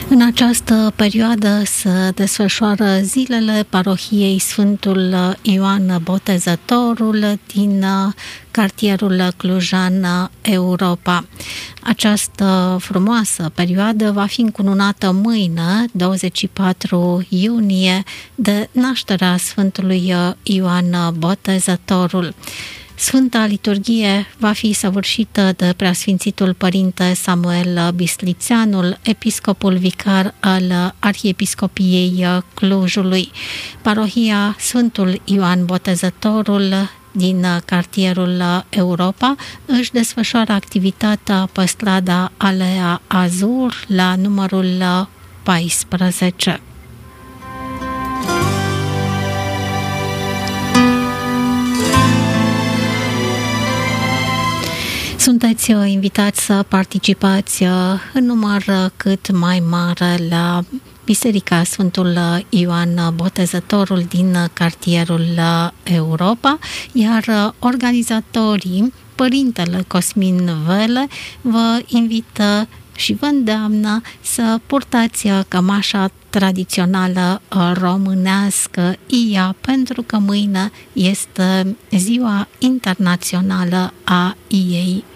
În această perioadă se desfășoară zilele parohiei Sfântul Ioan Botezătorul din cartierul Clujan, Europa. Această frumoasă perioadă va fi încununată mâine, 24 iunie, de nașterea Sfântului Ioan Botezătorul. Sfânta liturghie va fi săvârșită de Preasfințitul Părinte Samuel Bislițeanul, episcopul vicar al Arhiepiscopiei Clujului. Parohia Sfântul Ioan Botezătorul din cartierul Europa își desfășoară activitatea pe strada Alea Azur la numărul 14. Sunteți invitați să participați în număr cât mai mare la Biserica Sfântul Ioan Botezătorul din cartierul Europa, iar organizatorii, Părintele Cosmin Vele, vă invită și vă îndeamnă să purtați cămașa tradițională românească IA, pentru că mâine este Ziua Internațională a Iei